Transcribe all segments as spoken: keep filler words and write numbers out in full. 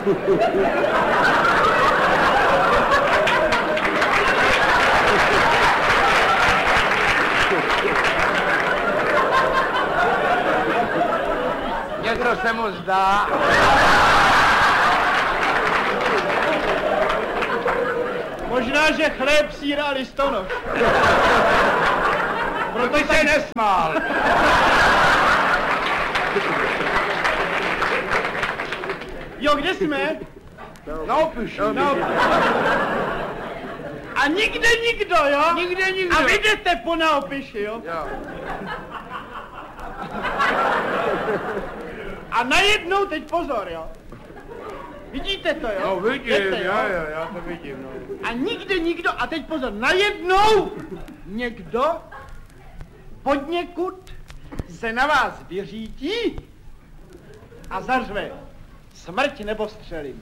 Někdo se mu zdá. Možná, že chléb, sír a listonoš. Proto se nesmál. Jo, kde jsme? Na Opiši. Na Opiši. A nikde nikdo, jo? Nikde nikdo. A vy jdete po na Opiši, jo? Jo. A najednou, teď pozor, jo? Vidíte to, jo? No vidím, Jdete, jo, jo, já to vidím, no. A nikde nikdo, a teď pozor, najednou někdo podněkud se na vás vyřítí a zařve smrť nebo střelím.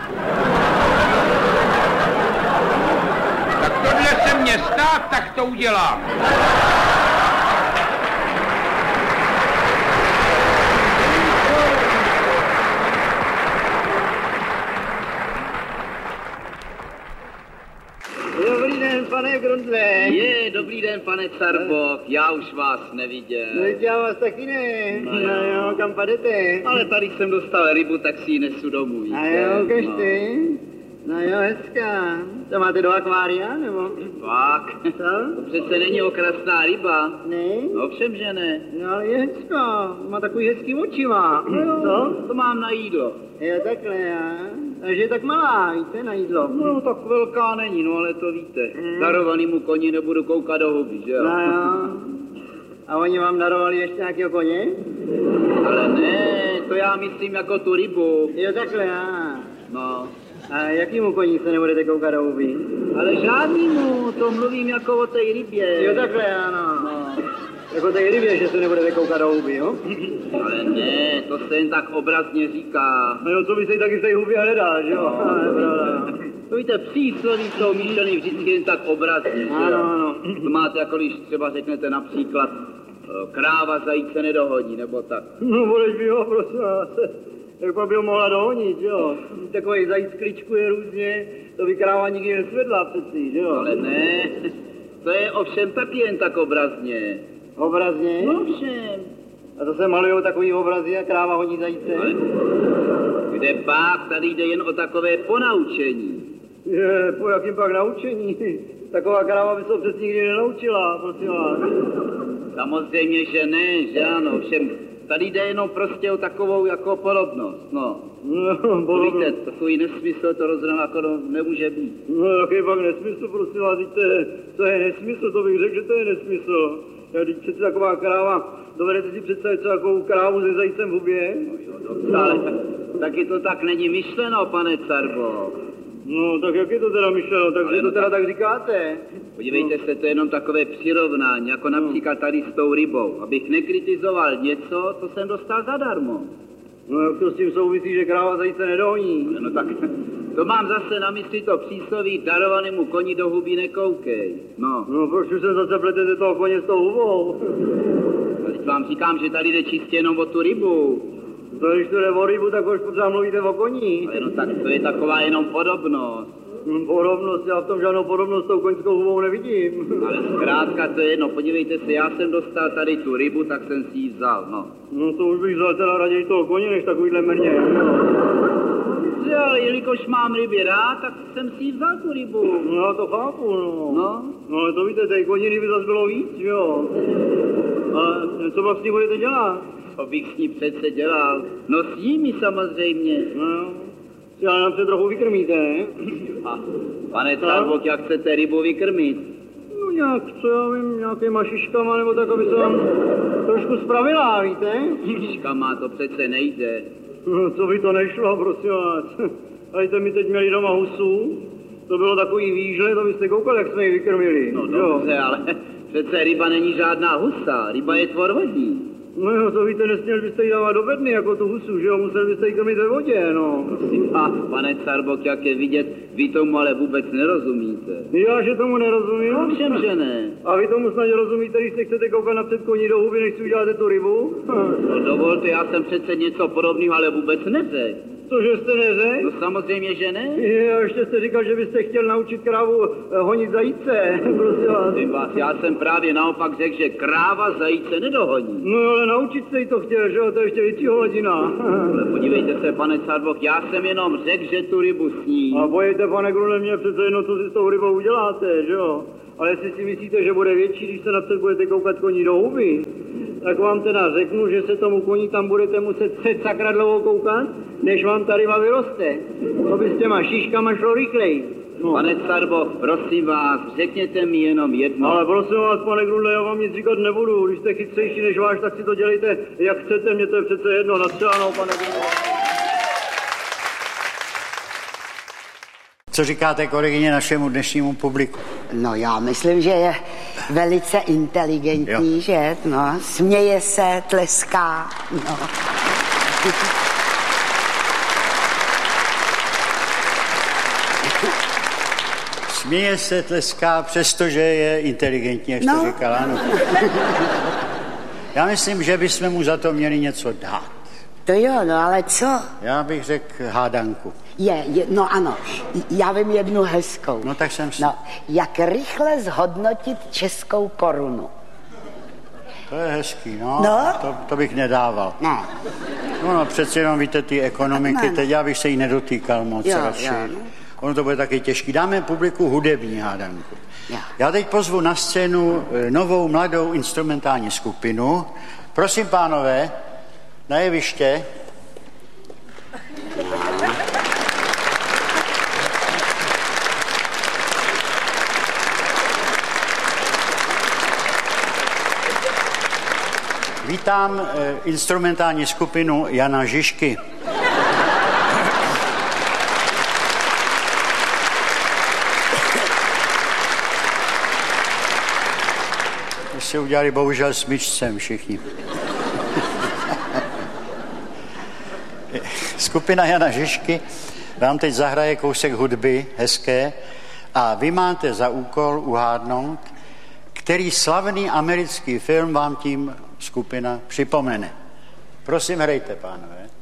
Tak tohle se mě stát, tak to udělám. Dobrý den, pane Grundle. Je, dobrý den, pane Carbok, já už vás neviděl. No, já vás taky ne. No No jo. jo, kam padete? Ale tady jsem dostal rybu, tak si ji nesu domů. A víte? jo, ukaž No. ty. No jo, hezká. To máte do akvária, nebo? Fakt? Co? To přece není okrasná ryba. Ne? Ovšem, že ne. No ale je hezká. Má takový hezký oči má. No jo, Co? to mám na jídlo. Jo, takhle já. Takže je tak malá, víte, na jídlo. No, tak velká není, no ale to víte. Mm. Darovanýmu koni nebudu koukat do huby, že jo? No jo. A oni vám darovali ještě nějakého koně? Ale ne, to já myslím jako tu rybu. Jo, takhle já. No. A jakýmu koní se nebudete koukat do huby? Ale žádnýmu, to mluvím jako o té rybě. Jo, takhle já, no. No. Jako té rybě, že se nebudete koukat do huby, jo? Ale ne, to se jen tak obrazně říká. No jo, co by se taky v té hubě hledá, že jo? No. Nepravda. To víte, přísloví jsou myšleny vždycky jen tak obrazně, že jo? Ano, ano. To máte jako když třeba řeknete například eh, kráva zajíce nedohodí, nebo tak. No, budeš by ho, prosím vás. Jak by ho mohla dohonit, že jo? Takový zajíc kličkuje různě, to by kráva nikdy nesvedla přeci, že jo? Ale ne, to je ovšem taky jen tak obrazně. Obrazně? No ovšem. A to se malujou takový obrazy a kráva honí zajíce? Ale kde pak, tady jde jen o takové ponaučení. Je, po jakým pak naučení? Taková kráva by se to přes nikdy nenaučila, prosím vás. Samozřejmě, že ne, že ano, ovšem tady jde jenom prostě o takovou jako podobnost, no. No, To víte, takový nesmysl to rozhodně jako no, nemůže být. No, jaký pak nesmysl, prosím vás, víte, to je nesmysl, to bych řekl, že to je nesmysl. Já, když přece taková kráva, dovedete si představit takovou krávu se zajícem v hubě? No, ale taky to tak není myšleno, pane Carbo. No, tak jak je to teda myšleno, takže Ale to no teda tak- tak říkáte? Podívejte se, to je jenom takové přirovnání, jako například tady s tou rybou. Abych nekritizoval něco, co jsem dostal zadarmo. No, jak to s tím souvisí, že kráva zajíce nedohoní? No tak, to mám zase na mysli to přísloví darovanému koni do huby nekoukej. No, No, proč už se zase pletete toho koně s tou hubou? a teď vám říkám, že tady jde čistě jenom o tu rybu. To, když to jde o rybu, tak už pořád mluvíte o koní. Ale no tak to je taková jenom podobnost. Hm, Podobnost, já v tom žádnou podobnost s tou koňskou hubou nevidím. Ale zkrátka to je jedno, podívejte se, já jsem dostal tady tu rybu, tak jsem si ji vzal, no. No, to už bych vzal teda raději toho koně, než takovýhle mrně. Že, ale jelikož mám ryby rád, tak jsem si ji vzal tu rybu. No, já to chápu, no. No, No, ale to víte, té koniny by zase bylo víc, že jo? A co vlastně budete dělat? co bych s ní přece dělal? No s nimi samozřejmě. No jo. Si ale nám se trochu vykrmíte, ne? A, pane Carbok, jak chcete rybu vykrmit? No nějak, co já vím, nějakýma šiškama, nebo tak, aby se vám trošku spravila, víte? Šiškama, to přece nejde. No, co by to nešlo, prosím vás. A jste mi teď měli doma husu, to bylo takový výžle, to byste koukali, jak jsme ji vykrmili. No jo? dobře, ale přece ryba není žádná husa, ryba je tvor vodní. No jo, to víte, nesměl byste ji dávat do bedny jako tu husu, že jo, musel byste ji krmit ve vodě, no. A pane Carbok, jak je vidět, vy tomu ale vůbec nerozumíte. Já, že tomu nerozumím? No všem, že ne. A vy tomu snad rozumíte, když se chcete koukat na předkoní do huby, než si uděláte tu rybu? No dovolte, já jsem přece něco podobného, ale vůbec neřekl. To, že jste neřekl? No samozřejmě, že ne. Já ještě jste říkal, že byste chtěl naučit krávu eh, honit zajíce. Prosím vás. Ty vás, já jsem právě naopak řekl, že kráva zajíce nedohoní. No ale naučit se jí to chtěl, že jo, to je ještě větší hodina. Ale podívejte se, pane Cardboch, já jsem jenom řekl, že tu rybu sní. A bojejte, pane Grune, mě přece jedno, co si s tou rybou uděláte, že jo. Ale jestli si myslíte, že bude větší, když se napřed budete koukat koní do huby, tak vám teda řeknu, že se tomu koni tam budete muset před sakra dlouho koukat, než vám ta ryba vyroste. To by s těma šiškama šlo rychleji. No. Pane Cardboch, prosím vás, řekněte mi jenom jedno. Ale prosím vás, pane Grunle, já vám nic říkat nebudu. Když jste chytřejší než váš, tak si to dělejte, jak chcete. Mně to je přece jedno. Nastřelanou, pane Grunle. Co říkáte, kolegyně, našemu dnešnímu publiku? No já myslím, že je velice inteligentní, jo. Že? No, směje se, tleská, no. Směje se, tleská, přestože je inteligentní, jak no. jste říkala. No. Já myslím, že bychom mu za to měli něco dát. To jo, no ale co? Já bych řekl hádanku. Je, je, no ano, já vím jednu hezkou. No tak jsem si... No, jak rychle zhodnotit českou korunu. To je hezký, no. No? To, to bych nedával. Ne. No, no, přeci jenom víte ty ekonomiky, ne. Teď já bych se jí nedotýkal moc jo, radši. Jo, no. Ono to bude taky těžký. Dáme publiku hudební hádanku. Jo. Já teď pozvu na scénu novou mladou instrumentální skupinu. Prosím, pánové, na jeviště. Vítám eh, instrumentální skupinu Jana Žižky. To si udělali bohužel s myčcem všichni. Skupina Jana Žižky vám teď zahraje kousek hudby hezké a vy máte za úkol uhádnout, který slavný americký film vám tím skupina připomene. Prosím, hrajte, pánové.